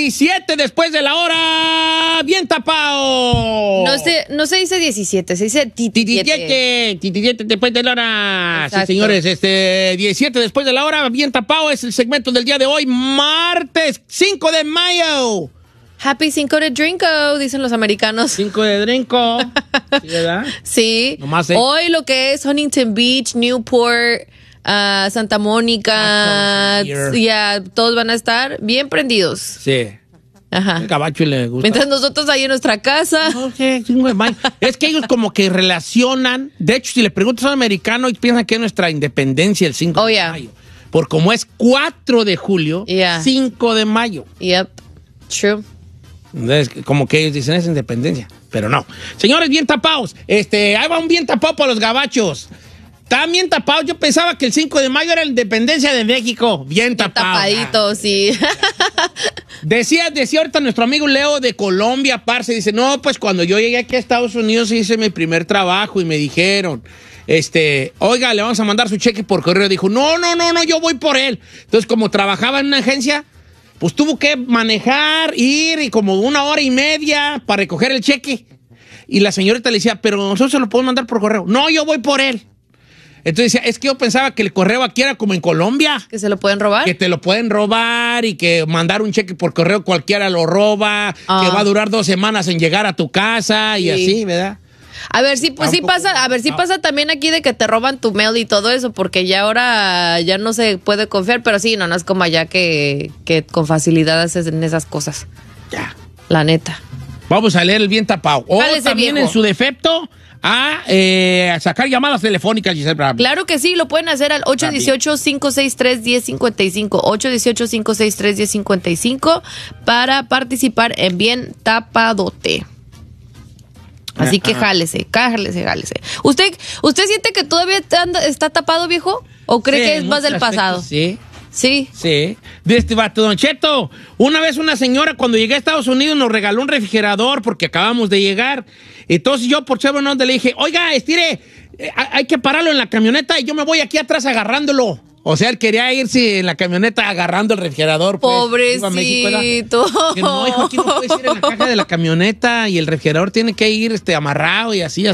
17 después de la hora. Bien tapado. No se dice 17, se dice 17 después de la hora. Exacto. Sí, señores, 17 después de la hora. Bien tapado es el segmento del día de hoy, martes 5 de mayo. Happy 5 de Drinko, dicen los americanos. 5 de Drinko. ¿Sí, verdad? Sí. Nomás, Hoy lo que es Huntington Beach, Newport, Santa Mónica, ya todos van a estar bien prendidos. Sí. Ajá. El gabacho le gusta. Mientras nosotros ahí en nuestra casa. No sé, 5 de mayo. Es que ellos como que relacionan. De hecho, si le preguntas a un americano, piensan que es nuestra independencia el 5 de mayo. Por como es 4 de julio, 5 de mayo. Yep, true. Entonces, como que ellos dicen es independencia, pero no. Señores, bien tapados. Ahí va un bien tapado para los gabachos. Están bien tapados. Yo pensaba que el 5 de mayo era la independencia de México. Bien tapado. Tapadito, sí. Decía ahorita nuestro amigo Leo de Colombia, parce, dice, no, pues cuando yo llegué aquí a Estados Unidos hice mi primer trabajo y me dijeron, oiga, le vamos a mandar su cheque por correo. Dijo, no, yo voy por él. Entonces, como trabajaba en una agencia, pues tuvo que manejar, ir y como 1 hora y media para recoger el cheque. Y la señorita le decía, pero nosotros se lo podemos mandar por correo. No, yo voy por él. Entonces decía, es que yo pensaba que el correo aquí era como en Colombia. ¿Que se lo pueden robar? Que te lo pueden robar y que mandar un cheque por correo cualquiera lo roba, que va a durar 2 semanas en llegar a tu casa y así, ¿verdad? A ver si pues sí pasa, pasa también aquí de que te roban tu mail y todo eso, porque ya ahora ya no se puede confiar, pero sí, no es como allá que con facilidad hacen esas cosas. Ya. La neta. Vamos a leer el bien tapado. O también viejo. en su defecto a sacar llamadas telefónicas, Giselle Bravo. Claro que sí, lo pueden hacer al 818-563-1055, 818-563-1055 para participar en Bien Tapadote. Así que jálese. ¿Usted siente que todavía está tapado, viejo? ¿O cree que es más del pasado? Sí. Sí. Sí. De este vato, Don Cheto. Una vez una señora, cuando llegué a Estados Unidos, nos regaló un refrigerador porque acabamos de llegar. Entonces yo, por ser buena onda, le dije, oiga, estire, hay que pararlo en la camioneta y yo me voy aquí atrás agarrándolo. O sea, él quería irse en la camioneta agarrando el refrigerador. Pues. Pobrecito. Que no, hijo, aquí no puedes ir en la caja de la camioneta y el refrigerador tiene que ir amarrado y así.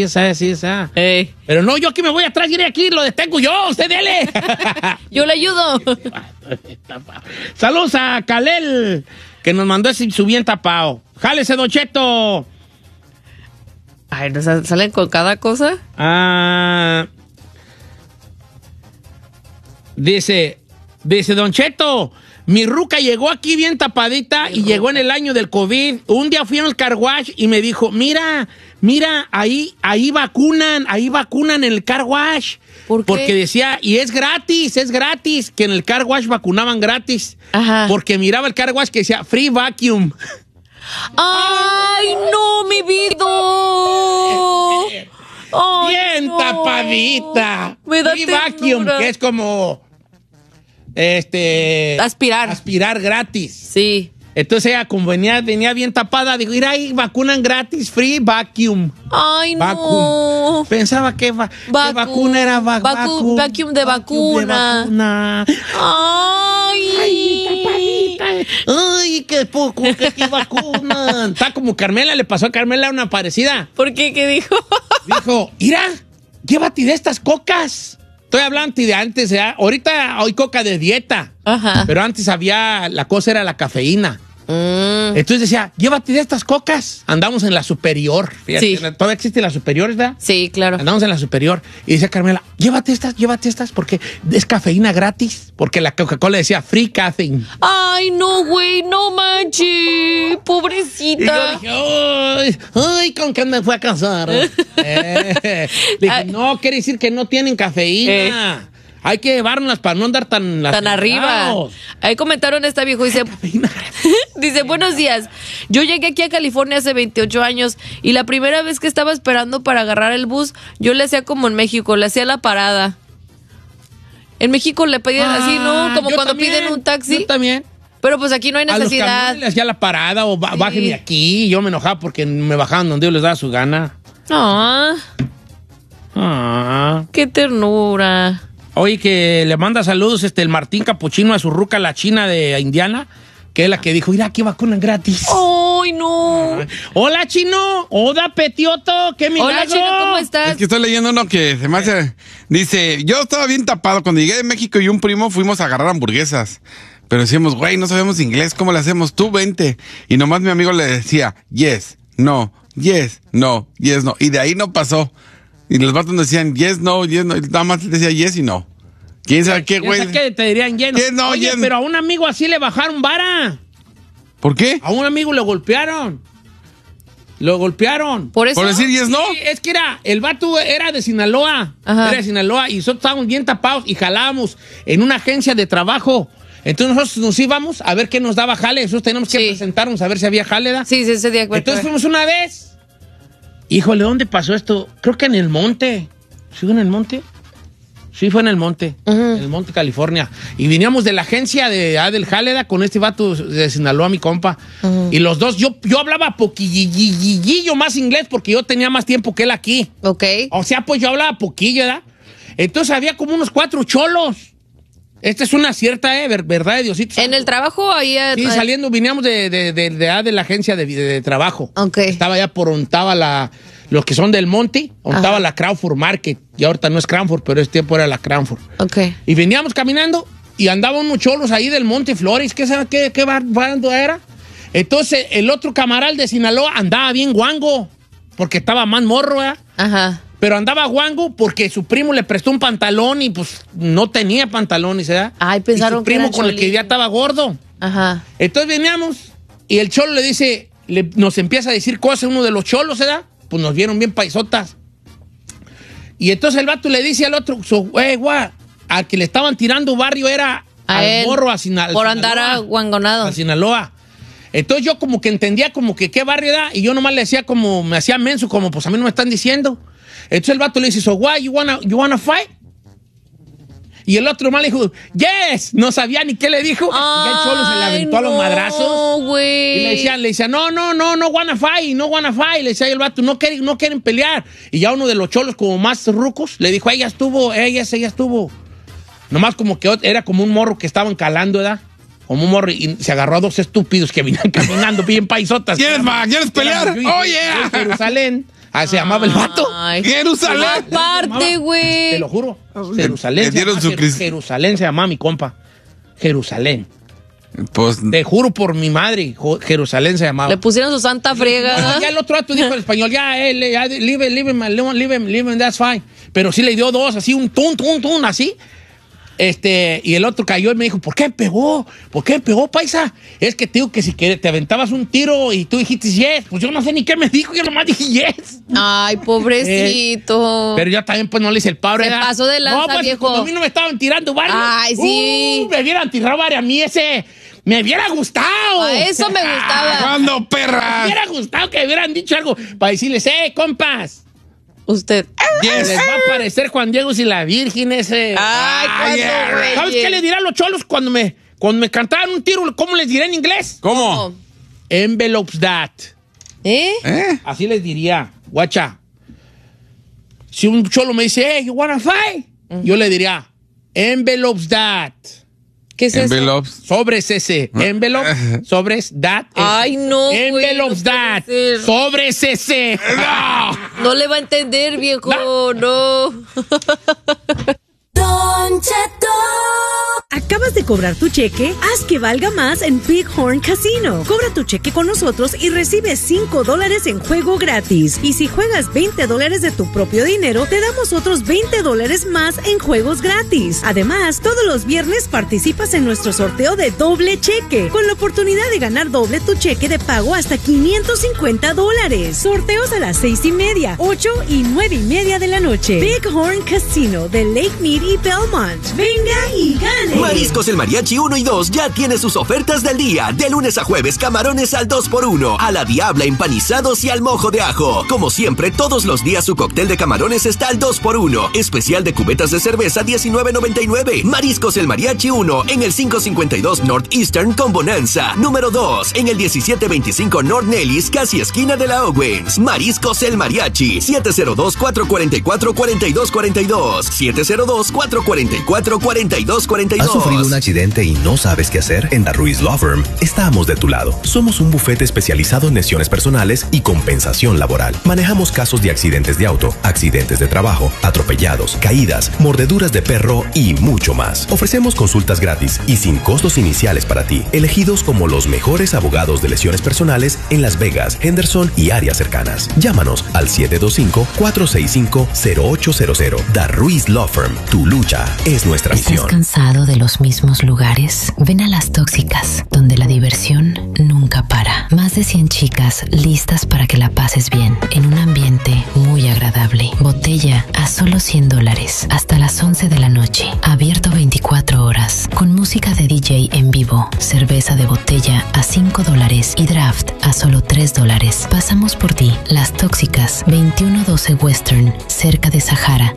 Hey. Pero no, yo aquí me voy atrás, iré aquí, lo detengo yo, usted dele. Yo le ayudo. Saludos a Kalel, que nos mandó su bien tapado. Jálese, Don Cheto. Ay, ¿nos salen con cada cosa? Dice Don Cheto, mi ruca llegó aquí bien tapadita y llegó en el año del COVID. Un día fui al car wash y me dijo, mira, ahí vacunan en el car wash. ¿Por qué? Porque decía, y es gratis, que en el car wash vacunaban gratis. Ajá. Porque miraba el car wash que decía, free vacuum. ¡Ay, no, mi vida! Bien no. Tapadita. Me da Free vacuum, ternura. que es como aspirar gratis. Sí. Entonces ella, como venía bien tapada, dijo, mira ahí, vacunan gratis, free vacuum. Ay, Vacuum. no. Pensaba que vacuna era vacuum. Vacuum de vacuna. Ay, tapadita. Ay, qué poco, que vacunan. Está como Carmela, le pasó a Carmela una parecida. ¿Por qué? ¿Qué dijo? Dijo, mira, llévate de estas cocas. Estoy hablando de antes, ¿eh? Ahorita hay coca de dieta. Ajá. Pero antes la cosa era la cafeína. Entonces decía, llévate de estas cocas. Andamos en la superior. Fíjate, Sí. Todavía existe la superior, ¿verdad? Sí, claro. Andamos en la superior. Y decía Carmela, llévate estas porque es cafeína gratis. Porque la Coca-Cola decía free caffeine. Ay, no, güey, no manches. Pobrecita. Y yo dije, ay, ¿con qué me fue a casar? Le dije, no, quiere decir que no tienen cafeína. Hay que llevarlas para no andar tan arriba. Ahí comentaron esta viejo, dice, dice, buenos días. Yo llegué aquí a California hace 28 años y la primera vez que estaba esperando para agarrar el bus, yo le hacía como en México, le hacía la parada. En México le pedían así, ¿no? Como cuando piden un taxi. Yo también. Pero pues aquí no hay necesidad. A los camiones les hacía la parada o bajen de aquí. Yo me enojaba porque me bajaban donde yo les daba su gana. Qué ternura. Oye, que le manda saludos el Martín Capuchino a su ruca, la china de Indiana, que es la que dijo, mira, aquí vacunan gratis. ¡Ay, no! Hola, Chino. Hola, Petioto. ¡Qué milagro! Hola, Chino, ¿cómo estás? Es que estoy leyendo uno que se me hace... Dice, yo estaba bien tapado. Cuando llegué de México y un primo fuimos a agarrar hamburguesas. Pero decíamos, güey, no sabemos inglés. ¿Cómo le hacemos? Tú vente. Y nomás mi amigo le decía, yes, no, yes, no, yes, no. Y de ahí no pasó. Y los vatos decían, yes, no, yes, no. Y nada más decía yes y no. ¿Quién sabe qué, güey? ¿Quién sabe qué te dirían lleno? ¿Qué no, Oye, yes? pero a un amigo así le bajaron vara. ¿Por qué? A un amigo le golpearon. Lo golpearon. ¿Por eso? ¿Por decir yes, no? Sí, es que el vato era de Sinaloa. Ajá. Era de Sinaloa y nosotros estábamos bien tapados y jalábamos en una agencia de trabajo. Entonces nosotros nos íbamos a ver qué nos daba jale. Nosotros teníamos que presentarnos a ver si había jale, ¿da? Sí, ese día. Entonces fuimos una vez. Híjole, ¿dónde pasó esto? Creo que en el monte. ¿Sí fue en el monte? Sí, fue en el monte. En el monte, California. Y veníamos de la agencia del Jáleda con este vato de Sinaloa, mi compa. Y los dos, yo hablaba poquillillo más inglés porque yo tenía más tiempo que él aquí. Ok. O sea, pues yo hablaba poquillo, ¿verdad? Entonces había como unos 4 cholos. Esta es una cierta, verdad de Diosito. ¿En el trabajo ahí? Sí, saliendo, veníamos de la agencia de trabajo. Ok. Estaba ya por donde estaba los que son del monte, donde estaba la Crawford Market. Y ahorita no es Crawford, pero ese tiempo era la Crawford. Ok. Y veníamos caminando y andaban unos cholos ahí del Monte Flores. ¿Qué bando era? Entonces, el otro camaral de Sinaloa andaba bien guango, porque estaba más morro, ¿verdad? Ajá. Pero andaba guango porque su primo le prestó un pantalón y pues no tenía pantalones, ¿verdad? Ay, pensaron y su primo que era con el que cholito. ya estaba gordo. Ajá. Entonces veníamos y el cholo le dice, nos empieza a decir cosas uno de los cholos, ¿verdad? Pues nos vieron bien paisotas. Y entonces el vato le dice al otro, al que le estaban tirando barrio era A al él, morro a Sinaloa. por andar aguangonado. A Sinaloa. Entonces yo como que entendía como que qué barrio era y yo nomás le decía como, me hacía menso, como pues a mí no me están diciendo. Entonces el vato le dice, you wanna fight? Y el otro mal le dijo, yes, no sabía ni qué le dijo. Y ya el cholo se le aventó a los madrazos. No, güey. Y le decía, no wanna fight. Le decía el vato, no quieren pelear. Y ya uno de los cholos como más rucos le dijo, ella estuvo. Nomás como que era como un morro que estaban calando, ¿verdad? Como un morro y se agarró a 2 estúpidos que venían caminando bien paisotas. ¿Quieres pelear? ¡Oh, yeah! Jerusalén. Se llamaba el vato. Ay. ¡Jerusalén! Aparte, güey. Te lo juro. Jerusalén. Le dieron su Jerusalén se llamaba mi compa. Jerusalén. Pues, Te juro por mi madre, Jerusalén se llamaba. Le pusieron su santa friega. Ya el otro rato dijo en español, leave him, that's fine. Pero sí le dio 2, así, un tun, así. Y el otro cayó y me dijo, ¿por qué pegó, paisa? Es que te digo que si te aventabas un tiro y tú dijiste yes, pues yo no sé ni qué me dijo, yo nomás dije yes. Ay, pobrecito. Pero yo también pues no le hice el pobre. Se pasó de lanza, no, pues, viejo. Como a mí no me estaban tirando varios. Ay, sí. Me hubieran tirado varios a mí ese. Me hubiera gustado. A eso me gustaba. ¿cuándo, perra? Me hubiera gustado que me hubieran dicho algo para decirles, compas. Usted. Yes. Les va a parecer Juan Diego y la Virgen ese. Ay, ¿cuándo, güey? ¿Sabes qué le dirán los cholos cuando me cantaban un tiro? ¿Cómo les diré en inglés? ¿Cómo? Envelopes that. ¿Eh? Así les diría, guacha. Si un cholo me dice, hey, you wanna fight? Yo le diría, envelopes that. ¿Qué es eso? Envelopes. Sobres ese. Envelope, sobres, that. Ay, no, güey, Envelopes, no that. puede ser. Sobres ese. No. No le va a entender, viejo. No. Don Cheto. ¿Acabas de cobrar tu cheque? Haz que valga más en Bighorn Casino. Cobra tu cheque con nosotros y recibe $5 en juego gratis. Y si juegas $20 de tu propio dinero, te damos otros $20 más en juegos gratis. Además, todos los viernes participas en nuestro sorteo de doble cheque, con la oportunidad de ganar doble tu cheque de pago hasta $550. Sorteos a las 6:30, 8 y 9:30 de la noche. Bighorn Casino de Lake Mead y Belmont. Venga y gane. Mariscos El Mariachi 1 y 2 ya tiene sus ofertas del día. De lunes a jueves, camarones al 2x1, a la diabla empanizados y al mojo de ajo. Como siempre, todos los días su cóctel de camarones está al 2x1. Especial de cubetas de cerveza $19.99. Mariscos El Mariachi 1 en el 552 Northeastern con Bonanza. Número 2 en el 1725 North Nellis, casi esquina de la Owens. Mariscos El Mariachi, 702-444-4242. 702-444-4242. ¿Has sufrido tenido un accidente y no sabes qué hacer? En The Ruiz Law Firm estamos de tu lado. Somos un bufete especializado en lesiones personales y compensación laboral. Manejamos casos de accidentes de auto, accidentes de trabajo, atropellados, caídas, mordeduras de perro y mucho más. Ofrecemos consultas gratis y sin costos iniciales para ti, elegidos como los mejores abogados de lesiones personales en Las Vegas, Henderson y áreas cercanas. Llámanos al 725-465-0800. The Ruiz Law Firm. Tu lucha es nuestra misión. ¿Estás cansado de los mismos lugares? Ven a Las Tóxicas, donde la diversión nunca para. Más de 100 chicas listas para que la pases bien, en un ambiente muy agradable. Botella a solo $100, hasta las 11 de la noche. Abierto 24 horas, con música de DJ en vivo. Cerveza de botella a $5 y draft a solo $3. Pasamos por ti. Las Tóxicas, 2112 Western, cerca de Sahara,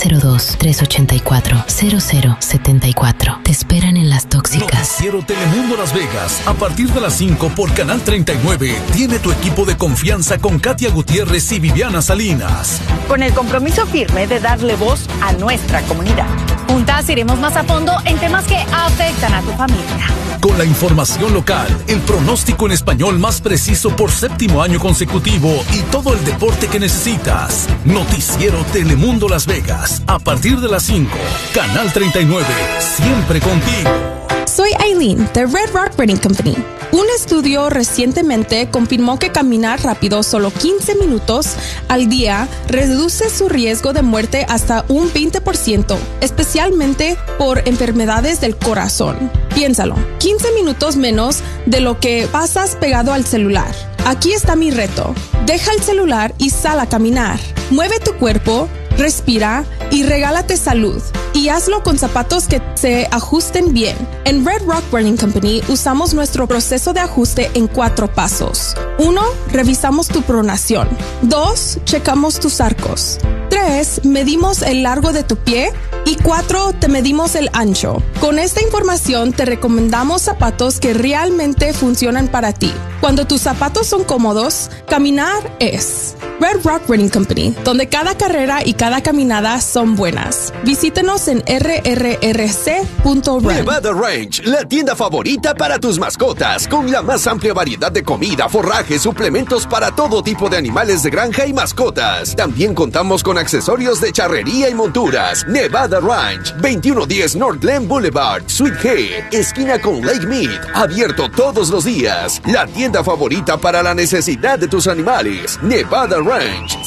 702-384-0074. Te esperan en Las Tóxicas. Noticiero Telemundo Las Vegas, a partir de las 5 por Canal 39, tiene tu equipo de confianza con Katia Gutiérrez y Viviana Salinas. Con el compromiso firme de darle voz a nuestra comunidad. Juntas iremos más a fondo en temas que afectan a tu familia. Con la información local, el pronóstico en español más preciso por 7º año consecutivo y todo el deporte que necesitas. Noticiero Telemundo Las Vegas, a partir de las 5. Canal 39, siempre contigo. Soy Aileen, de Red Rock Running Company. Un estudio recientemente confirmó que caminar rápido solo 15 minutos al día reduce su riesgo de muerte hasta un 20%, especialmente por enfermedades del corazón. Piénsalo, 15 minutos menos de lo que pasas pegado al celular. Aquí está mi reto. Deja el celular y sal a caminar. Mueve tu cuerpo, respira y regálate salud. Y hazlo con zapatos que se ajusten bien. En Red Rock Running Company usamos nuestro proceso de ajuste en 4 pasos. 1. Revisamos tu pronación. 2. Checamos tus arcos. 3. Medimos el largo de tu pie. Y 4. Te medimos el ancho. Con esta información te recomendamos zapatos que realmente funcionan para ti. Cuando tus zapatos son cómodos, caminar es Red Rock Running Company, donde cada carrera y cada caminada son buenas. Visítenos en rrrc.run. Nevada Ranch, la tienda favorita para tus mascotas, con la más amplia variedad de comida, forraje, suplementos para todo tipo de animales de granja y mascotas. También contamos con accesorios de charrería y monturas. Nevada Ranch, 2110 North Glen Boulevard, Suite G, esquina con Lake Mead, abierto todos los días. La tienda favorita para la necesidad de tus animales. Nevada Ranch,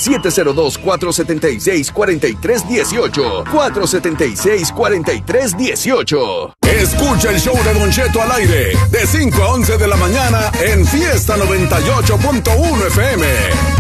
702-476-4318, 476-4318. Escucha el show de Don Cheto al aire, de 5 a 11 de la mañana en Fiesta 98.1 FM.